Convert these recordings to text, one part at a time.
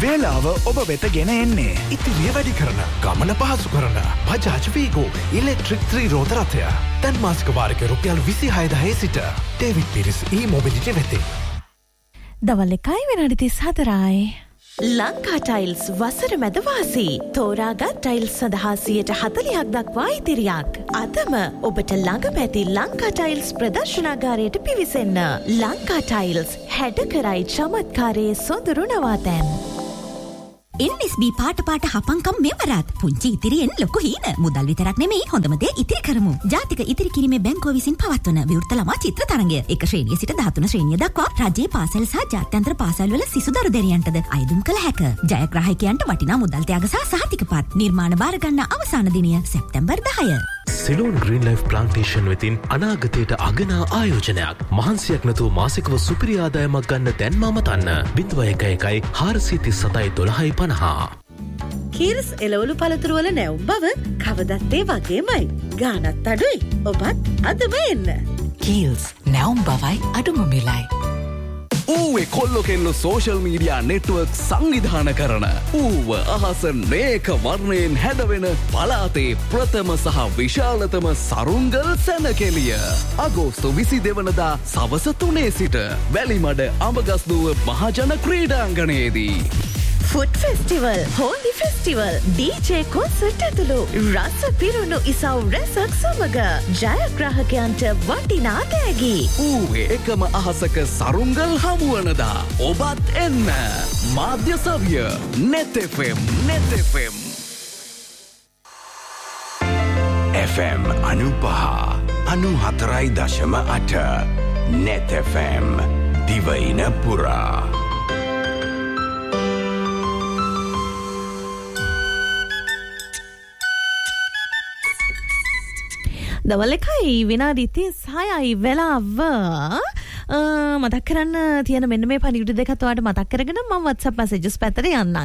වේලාව ඔබ වෙත ගෙන එන්නේ ඉතිරිය වැඩි කරන ගමන පහසු කරන බජාජ් වීගෝ ඉලෙක්ට්‍රික් 3 රෝද රථය දැන් මාසික වාරික රුපියල් 26000 සිට ඩේවිඩ් පිරිස් e-mobility වෙතින්. දවල් 1:34යි. ලංකා ටයිල්ස් වසර මැද වාසී තෝරාගත් ටයිල්ස් සඳහා 40% දක්වා ඉතිරියක්. අදම ඔබට ළඟ පැති ලංකා ටයිල්ස් ප්‍රදර්ශනාගාරයට පිවිසෙන්න. ලංකා ටයිල්ස් හැඩ කරයි චමත්කාරයේ සොඳුරු නවාතැන්. NSB පාට හපංකම් මෙවරත් පුංචි ඉතිරියෙන් ලොකු හීන මුදල් විතරක් නෙමෙයි හොඳම දේ ඉතිරි කරමු. ජාතික ඉතිරි කිරීමේ බැංකුව විසින් පවත්වන විවෘත ළමා චිත්‍ර තරඟය 1 ශ්‍රේණිය සිට 13 ශ්‍රේණිය දක්වා රජයේ පාසල් සහ ජාත්‍යන්තර පාසල් වල සිසු දරු දැරියන්ටද අයදුම් කළ හැක. ජයග්‍රාහකයන්ට වටිනා මුදල් ත්‍යාග සහ සහතිකපත්. නිර්මාණ බාර ගන්න අවසාන දිනය සැප්තැම්බර් 10. සිලෝන් ග්‍රීන් ලයිෆ් ප්ලාන්ටේෂන් වෙතින් අනාගතයට අගනා ආයෝජනයක්. මහන්සියක් නැතුව මාසිකව සුපිරි ආදායමක් ගන්න දැන්ම අමතන්න. 0111 437 1250. කීර්ස් එළවලු පළතුරු වල නැවුම් බව කවදත් ඒ වගේමයි. ගානත් අඩුයි. ඔබත් අදම එන්න. කීල්ස් නැවුම් බවයි අඩුම මිලයි. ඌවේ කොල්ලො කෙල්ලො සෝෂල් මීඩියා නෙට්වර්ක් සංවිධාන කරන ඌව අහස නේක වර්ණයෙන් හැදවෙන පලාතේ ප්‍රථම සහ විශාලතම සරුංගල් සැනකෙලිය. අගෝස්තු 22 වනදා සවස 3 සිට වැලිමඩ අඹගස්දුව මහජන ක්‍රීඩාංගණයේදී. Food festival, holy festival, DJ concert ඇතුළු රස පිරුණු ඉසව් රැසක් සමග ජයග්‍රාහකයන්ට වටිනා තෑගි. ඌවේ එකම අහසක සරුංගල් හමුවනදා ඔබත් එන්න. මාධ්‍ය සවිය net FM FM 95.4.8 net FM දිවයින පුරා. දවල් 1:36යි වෙලාව. මතක් කරන්න තියෙන මෙන්න මේ පණිවිඩ දෙකත් ඔයාලට මතක් කරගෙන මම WhatsApp messages පැත්තට යන්නම්.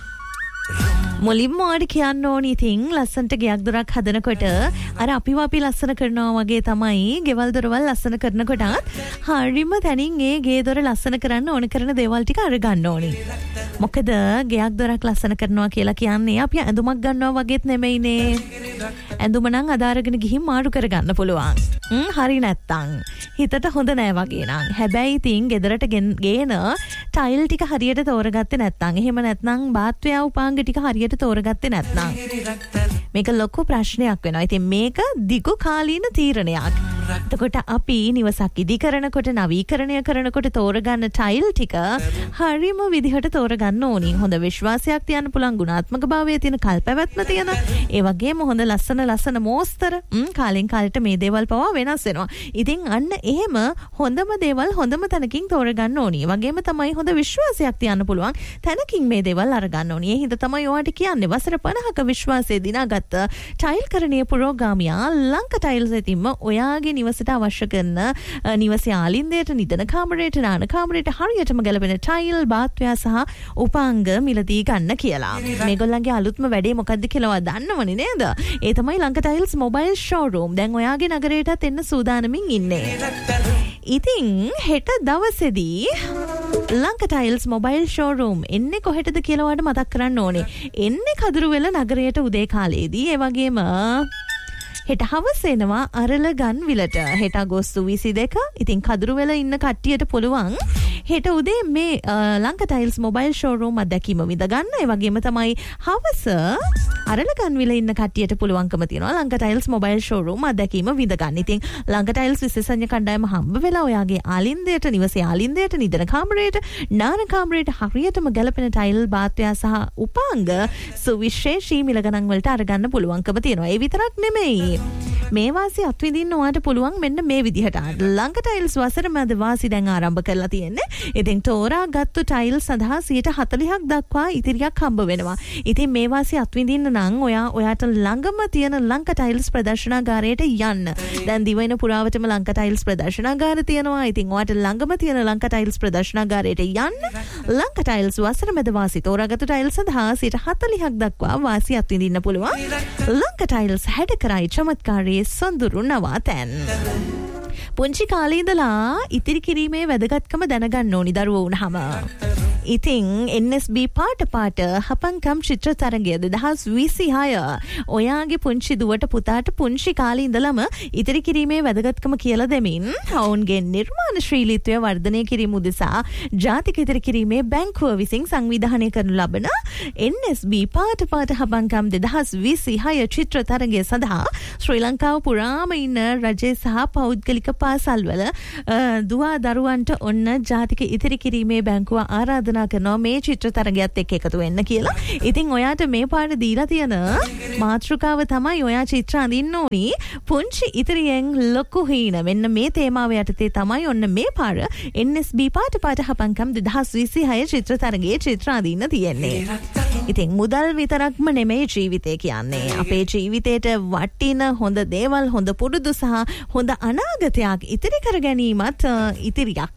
මුලින්ම ඔයාලට කියන්න ඕනි ඉතින් ලස්සන්ට ගයක් දොරක් හදනකොට අර අපිව අපි ලස්සන කරනවා වගේ තමයි ගෙවල් දොරවල් ලස්සන කරනකොටත් හරිම තැනින් ඒ ගේ දොර ලස්සන කරන්න ඕන කරන දේවල් ටික අරගන්න ඕනි. මොකද ගයක් දොරක් ලස්සන කරනවා කියලා කියන්නේ අපි ඇඳුමක් ගන්නවා වගේත් නෙමෙයිනේ. ඇඳුම නම් අදාරගෙන ගිහින් මාරු කරගන්න පුළුවන්. හරි නැත්තම් හිතට හොඳ නෑ වගේ නම්. හැබැයි ඉතින් ගෙදරට ගේන ටයිල් ටික හරියට තෝරගත්තේ නැත්තම් එහෙම නැත්නම් බාත්වැය උපාංග ටික හරියට තෝරගත්තේ නැත්නම් මේක ලොකු ප්‍රශ්නයක් වෙනවා. ඉතින් මේක දිගු කාලීන තීරණයක්. එතකොට අපි නිවසක් ඉදි කරනකොට නවීකරණය කරනකොට තෝරගන්න ටයිල් ටික හරිම විදිහට තෝරගන්න ඕනි. හොඳ විශ්වාසයක් තියන්න පුළුවන්, ගුණාත්මක භාවය තියෙන, කල්පැවැත්ම තියෙන, ඒ වගේම හොඳ ලස්සන මෝස්තර. කාලෙන් කාලෙට මේ දේවල් පවා වෙනස් වෙනවා. ඉතින් අන්න එහෙම හොඳම දේවල් හොඳම තැනකින් තෝරගන්න ඕනි. වගේම තමයි හොඳ විශ්වාසයක් තියන්න පුළුවන් තැනකින් මේ දේවල් අරගන්න ඕනි. ඒ හින්දා තමයි ඔයාලට කියන්නේ වසර 50ක විශ්වාසයේ දිනාගත්ත ටයිල් කරණීය පුරෝගාමියා ලංකා ටයිල්ස් ඉතින්ම ඔයාගේ නිවසට අවශ්‍ය කරන නිවසේ ආලින්දයට, නිදන කාමරයට, නාන කාමරයට හරියටම ගැලපෙන ටයිල්, බාත්වැය සහ උපාංග මිලදී ගන්න කියලා. මේගොල්ලන්ගේ අලුත්ම වැඩේ මොකද්ද කියලා දන්නවනේ නේද? ඒ තමයි ලංකා ටයිල්ස් මොබයිල් ෂෝරූම්. දැන් ඔයාගේ නගරයටත් එන්න සූදානමින් ඉන්නේ. ඉතින් හෙට දවසේදී ලංකා ටයිල්ස් මොබයිල් ෂෝරූම් එන්නේ කොහෙටද කියලා ඔයාලට මතක් කරන්න ඕනේ. එන්නේ කදුරුවෙල නගරයට උදේ කාලේදී. ඒ වගේම හෙට හවස එනවා අරලගන් විලට. හෙට අගෝස්තු 22. ඉතින් කදුරුවෙල ඉන්න කට්ටියට පුළුවන් හෙට උදේ මේ ලංකා ටයිල්ස් මොබයිල් ෂෝරූම් අත්දැකීම විඳ ගන්න. ඒ වගේම තමයි හවස අරලගන් විල ඉන්න කට්ටියට පුළුවන්කම තියෙනවා ලංකා ටයිල්ස් මොබයිල් ෂෝරූම් අත්දැකීම විඳ ගන්න. ඉතින් ලංකා ටයිල්ස් විශේෂඥ කණ්ඩායම හම්බ වෙලා ඔයාගේ ආලින්දයට, නිවසේ ආලින්දයට, නිදන කාමරයට, නාන කාමරයට හරියටම ගැලපෙන ටයිල්, බාත්වැය සහ උපාංග සුවිශේෂී මිල ගණන් වලට අරගන්න පුළුවන්කම තියෙනවා. ඒ විතරක් නෙමෙයි. මේ වාසිය අත්විඳින්න ඔයාලට පුළුවන් මෙන්න මේ විදිහට. ලංකා ටයිල්ස් වසර මැද වාසි දැන් ආරම්භ කරලා තියෙන්නේ. ඉතින් තෝරාගත්තු ටයිල් සඳහා 40% දක්වා ඉතිරියක් හම්බ වෙනවා. ඉතින් මේ වාසිය අත්විඳින්න නම් ඔයාට ළඟම තියෙන ලංකා ටයිල්ස් ප්‍රදර්ශනාගාරයට යන්න. දැන් දිවයින පුරාවටම ලංකා ටයිල්ස් ප්‍රදර්ශනාගාර තියෙනවා. ඉතින් ඔයාට ළඟම තියෙන ලංකා ටයිල්ස් ප්‍රදර්ශනාගාරයට යන්න. ලංකා ටයිල්ස් වසර මැද වාසි තෝරාගත්තු ටයිල් සඳහා 40% දක්වා වාසි අත්විඳින්න පුළුවන්. ලංකා ටයිල්ස් හැඩ කරයි චමත්කාරයේ සොඳුරු නවාතැන්. පුංචි කාලේ ඉඳලා ඉතිරි කිරීමේ වැදගත්කම දැනගන්න ඕනි දරුවෝ වුණාම. ඉතින් NSB පාට හපංකම් චිත්‍ර තරගය 2026 ඔයාගේ පුංචි දුවට පුතාට පුංචි කාලේ ඉඳලම ඉතිරි කිරීමේ වැදගත්කම කියලා දෙමින් ඔවුන්ගේ නිර්මාණශීලීත්වය වර්ධනය කිරීම උදෙසා ජාතික ඉතිරි කිරීමේ බැංකුව විසින් සංවිධානය කරනු ලබන NSB පාට හපංකම් 2026 චිත්‍ර තරගය සඳහා ශ්‍රී ලංකාව පුරාම ඉන්න රජයේ සහ පෞද්ගලික පාසල්වල දුවා දරුවන්ට ඔන්න ජාතික ඉතිරි කිරීමේ බැංකුව ආරාධනා කරනවා මේ චිත්‍ර තරගයත් එක්ක එකතු වෙන්න කියලා. ඉතින් ඔයාට මේ පාඩ දීලා තියෙන මාතෘකාව තමයි ඔයා චිත්‍ර අඳින්න ඕනි පුංචි ඉතිරියෙන් ලොකු හීන. මෙන්න මේ තේමාව යටතේ තමයි ඔන්න මේ පාඩ NSB පාට හපංකම් 2026 චිත්‍ර තරගයේ චිත්‍ර අඳින්න තියෙන්නේ. ඉතින් මුදල් විතරක්ම නෙමෙයි ජීවිතේ කියන්නේ. අපේ ජීවිතේට වටින හොඳ දේවල් හොඳ පුරුදු සහ හොඳ අනාගතයක් ඉතිරි කර ගැනීමත් ඉතිරියක්.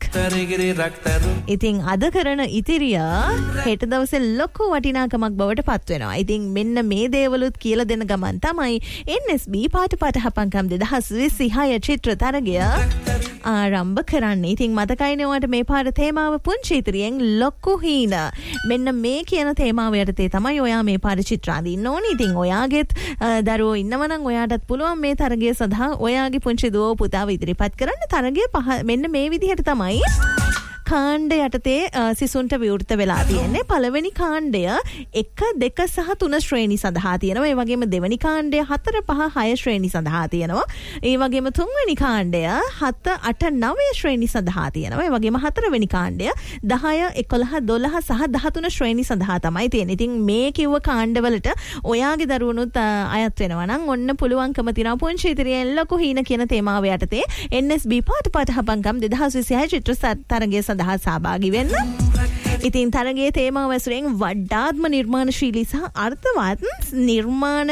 ඉතින් අද කරන ඉතිරිය හෙට දවසේ ලොකු වටිනාකමක් බවට පත් වෙනවා. ඉතින් මෙන්න මේ දේවලුත් කියලා දෙන ගමන් තමයි NSB පාට හපංකම් 2026 චිත්‍ර තරගය ආරම්භ කරන්නේ. ඉතින් මතකයිනේ ඔයාලට මේ පාර තේමාව පුංචි ඉතිරියෙන් ලොකු හීන. මෙන්න මේ කියන තේමාව යටතේ තමයි ඔයා මේ පාර චිත්‍ර අඳින්න ඕනේ. ඉතින් ඔයාගෙත් දරුවෝ ඉන්නවනම් ඔයාටත් පුළුවන් මේ තරගය සඳහා ඔයාගේ පුංචි දුව පුතාව ඉදිරිපත් කරන්න. තරගය මෙන්න මේ විදිහට තමයි කාණ්ඩ යටතේ සිසුන්ට විවෘත වෙලා තියෙන්නේ. පළවෙනි කාණ්ඩය 1, 2 සහ 3 ශ්‍රේණි සඳහා තියෙනවා. ඒ වගේම දෙවෙනි කාණ්ඩය 4, 5, 6 ශ්‍රේණි සඳහා තියෙනවා. ඒ වගේම තුන්වෙනි කාණ්ඩය 7, 8, 9 ශ්‍රේණි සඳහා තියෙනවා. ඒ වගේම හතරවෙනි කාණ්ඩය 10, 11, 12 සහ 13 ශ්‍රේණි සඳහා තමයි තියෙන්නේ. ඉතින් මේ කිව්ව කාණ්ඩවලට ඔයාගේ දරුවනුත් අයත් වෙනවා නම් ඔන්න පුළුවන්කම තියෙනවා පුංචි ඉතිරියෙන් ලොකු හීන කියන තේමාව යටතේ NSB පාට හපංකම් 2026 චිත්‍ර තරගය සඳහා සහභාගී වෙන්න. ඉතින් තරගයේ තේමාව ඇසුරෙන් වඩාත්ම නිර්මාණශීලී සහ අර්ථවත් නිර්මාණ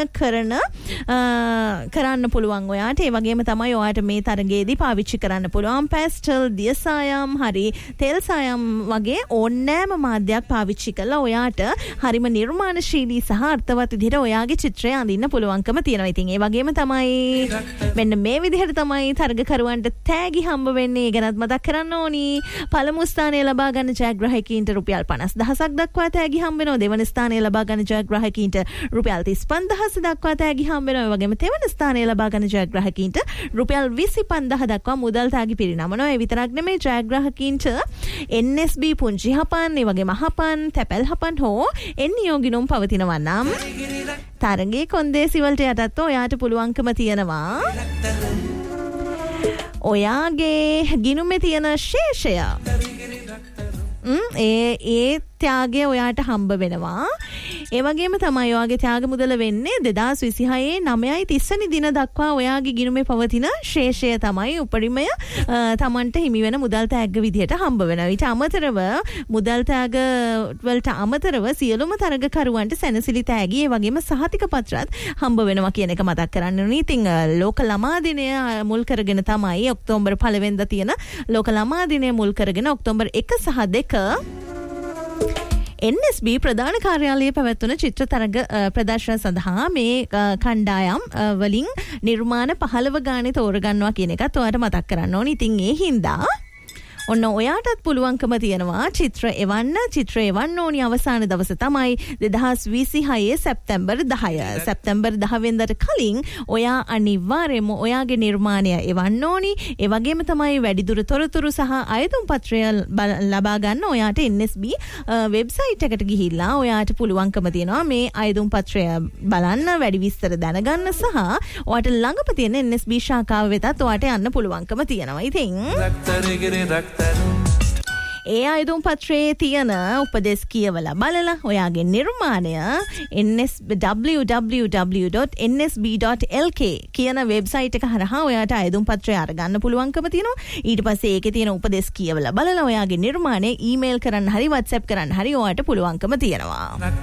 කරන්න පුළුවන් ඔයාට. ඒ වගේම තමයි ඔයාට මේ තරගයේදී පාවිච්චි කරන්න පුළුවන් පැස්ටල්, දිය සායම්, හරි තෙල් සායම් වගේ ඕනෑම මාධ්‍යයක් පාවිච්චි කරලා ඔයාට හරිම නිර්මාණශීලී සහ අර්ථවත් විදිහට ඔයාගේ චිත්‍රය අඳින්න පුළුවන්කම තියෙනවා. ඉතින් ඒ වගේම තමයි මෙන්න මේ විදිහට තමයි තරගකරුවන්ට තෑගි හම්බ වෙන්නේ. ඒ ගැනත් මතක් කරන්න ඕනි. පළමු ස්ථානය ලබා ගන්න ජයග්‍රාහකයින්ට රුපියල් 50,000ක් දක්වා තෑගි හම්බ වෙනවා. දෙවන ස්ථානය ලබා ගන්න ජයග්‍රාහකයින්ට රුපියල් 35,000 දක්වා තෑගි හම්බ වෙනවා. ඒ වගේම තෙවන ස්ථානය ලබා ගන්න ජයග්‍රාහකයින්ට රුපියල් 25,000 දක්වා මුදල් තෑගි පිරිනමනවා. ඒ විතරක් නෙමෙයි ජයග්‍රාහකයින්ට NSB පුංචි හපන්, ඒ වගේම හපන්, තැපැල් හපන් හෝ එන්නියෝගිනුම් පවතිනවා නම් තරගයේ කොන්දේසි වලට යටත් ඔයාට පුළුවන්කම තියෙනවා ඔයාගේ ගිණුමේ තියෙන ශේෂය ඒ ත්‍යාගය ඔයාට හම්බ වෙනවා. ඒ වගේම තමයි ඔයාගේ ත්‍යාග මුදල වෙන්නේ 2026 9:30 වෙනි දින දක්වා ඔයාගේ ගිණුමේ පවතින ශේෂය තමයි උපරිමය තමන්ට හිමි වෙන මුදල් තෑග්ග විදිහට හම්බ වෙනවා. ඊට අමතරව මුදල් තෑග්ග වලට අමතරව සියලුම තරගකරුවන්ට සැනසිලි තෑගි ඒ වගේම සහතික පත්‍රත් හම්බ වෙනවා කියන එක මතක් කරන්න ඕනේ. ඉතින් ලෝක ළමා දිනය මුල් කරගෙන තමයි ඔක්තෝබර් 1 වෙනිදා තියෙන ලෝක ළමා දිනය මුල් කරගෙන ඔක්තෝබර් 1 සහ 2 NSB ප්‍රධාන කාර්යාලයේ පැවැත්වුණ චිත්‍ර තරග ප්‍රදර්ශන සඳහා මේ කණ්ඩායම් වලින් නිර්මාණ 15 ගානේ තෝරගන්නවා කියන එකත් ඔයාලට මතක් කරන්න ඕනේ. ඉතින් ඒ හින්දා ඔන්න ඔයාටත් පුළුවන්කම තියෙනවා චිත්‍ර එවන්න ඕනි. අවසාන දවස තමයි 2026 සැප්තැම්බර් 10. සැප්තැම්බර් 10 වෙනිදාට කලින් ඔයා අනිවාර්යයෙන්ම ඔයාගේ නිර්මාණය එවන්න ඕනි. ඒ වගේම තමයි වැඩිදුර තොරතුරු සහ අයතුම් පත්‍රය ලබා ගන්න ඔයාට NSB වෙබ්සයිට් එකට ගිහිල්ලා ඔයාට පුළුවන්කම තියෙනවා මේ අයතුම් පත්‍රය බලන්න, වැඩි විස්තර දැනගන්න සහ ඔයාට ළඟම තියෙන NSB ශාඛාව වෙතත් ඔයාට යන්න පුළුවන්කම තියෙනවා. ඉතින් ඒ අයදුම් පත්‍රයේ තියෙන උපදෙස් කියවලා බලලා ඔයාගේ නිර්මාණය www.nsb.lk කියන වෙබ්සයිට් එක හරහා ඔයාට අයදුම් පත්‍රය අරගන්න පුළුවන්කම තියෙනවා. ඊට පස්සේ ඒකේ තියෙන උපදෙස් කියවලා බලලා ඔයාගේ නිර්මාණය ඊමේල් කරන්න හරි WhatsApp කරන්න හරි ඔයාට පුළුවන්කම තියෙනවා.